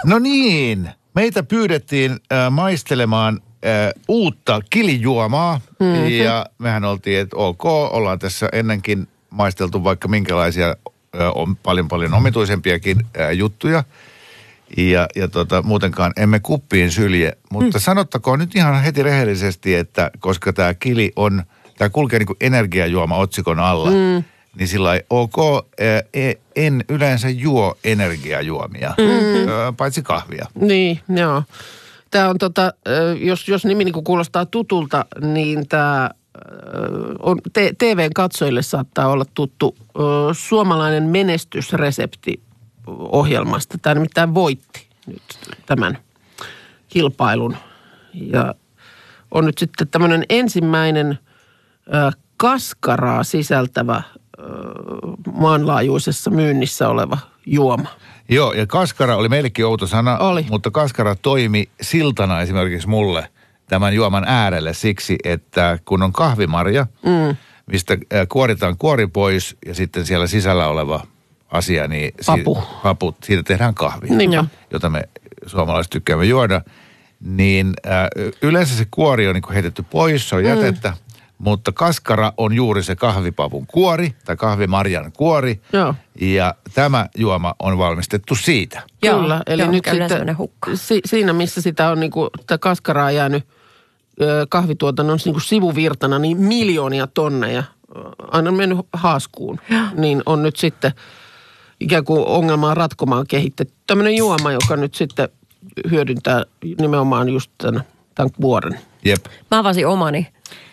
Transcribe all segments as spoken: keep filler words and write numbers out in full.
No niin, meitä pyydettiin äh, maistelemaan äh, uutta kilijuomaa. Mm-hmm. Ja mehän oltiin, että ok, ollaan tässä ennenkin maisteltu vaikka minkälaisia äh, on paljon paljon omituisempiakin äh, juttuja. Ja, ja tota, muutenkaan emme kuppiin sylje. Mutta mm. sanottakoon nyt ihan heti rehellisesti, että koska tämä kili on, tämä kulkee niin kuin energiajuoma otsikon alla, mm. niin sillä lailla ok, en yleensä juo energiajuomia, mm-hmm. paitsi kahvia. Niin, joo. Tämä on tota, jos, jos nimi niin kuulostaa tutulta, niin tämä on, T V:n katsojille saattaa olla tuttu suomalainen menestysresepti ohjelmasta. Tämä nimittäin voitti nyt tämän kilpailun ja on nyt sitten tämmöinen ensimmäinen kaskaraa sisältävä maanlaajuisessa myynnissä oleva juoma. Joo, ja kaskara oli meillekin outo sana, oli. Mutta kaskara toimi siltana esimerkiksi mulle tämän juoman äärelle siksi, että kun on kahvimarja, mm. mistä kuoritaan kuori pois ja sitten siellä sisällä oleva asia, niin papu. Si- papu, siitä tehdään kahvia, niin jota me suomalaiset tykkäämme juoda. Niin äh, yleensä se kuori on niin kuin heitetty pois, se on jätettä. Mm. Mutta kaskara on juuri se kahvipavun kuori tai kahvimarjan kuori. Joo. Ja tämä juoma on valmistettu siitä. Kyllä, eli joo, nyt sitten si, siinä missä sitä on niinku, tämä kaskaraa jäänyt ö, kahvituotannon niinku sivuvirtana, niin miljoonia tonneja, aina mennyt haaskuun, niin on nyt sitten ikään kuin ongelmaa ratkomaan kehitetty. Tämmöinen juoma, joka nyt sitten hyödyntää nimenomaan just tämän, tämän kuoren. Jep. Mä avasin omani.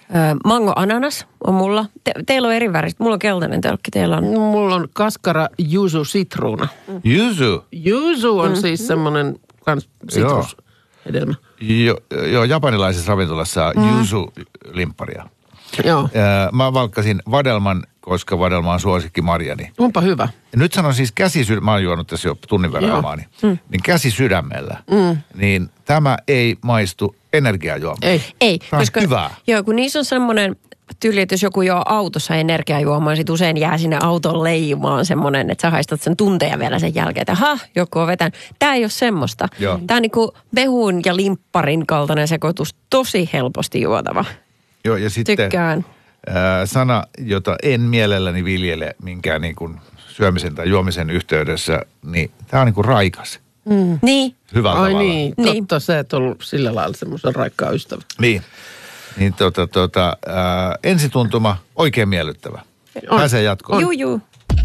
Mango ananas on mulla. Te, teillä on eri värit. Mulla on keltainen tölkki. Teillä on... Mulla on kaskara yuzu sitruuna. Yuzu? Yuzu on mm. siis semmoinen kans sitrushedelmä. Joo, jo, japanilaisessa ravintolassa mm. yuzu-limpparia. Joo. Mä valkkasin vadelman, koska vadelma on suosikki marjani. Onpa hyvä. Ja nyt sanon siis käsisydämellä, mä oon juonut tässä jo tunnin verran omaani, mm. niin käsisydämellä, mm. niin tämä ei maistu energiajuomaa. Ei. Ei. Tämä koska, on hyvää. Joo, kun niissä on semmoinen tyyli, että jos joku juo autossa energiajuomaa, sit usein jää sinne auton leijumaan semmoinen, että sä haistat sen tunteja vielä sen jälkeen, että ha, joku on vetänyt. Tää ei ole semmoista. Joo. Tää on niinku behun ja limpparin kaltainen sekoitus, tosi helposti juotava. Joo, ja sitten tykkään. Ää, sana, jota en mielelläni viljele minkään niin kuin syömisen tai juomisen yhteydessä, niin tää on niin kuin raikas. Mm. Niin. Hyvällä Ai tavalla. niin, totta, sä et ollut sillä lailla semmoisen raikkaa ystävä. Niin. Niin tota, tota, ää, ensituntuma oikein miellyttävä. On. Pääsee jatkoon. Juu, juu.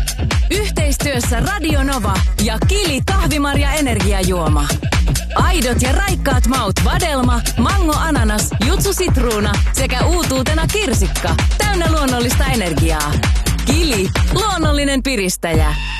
Yhteistyössä Radio Nova ja Kili kahvimarja energiajuoma. Aidot ja raikkaat maut vadelma, mango ananas, jutsu sitruuna sekä uutuutena kirsikka. Täynnä luonnollista energiaa. Kili, luonnollinen piristäjä.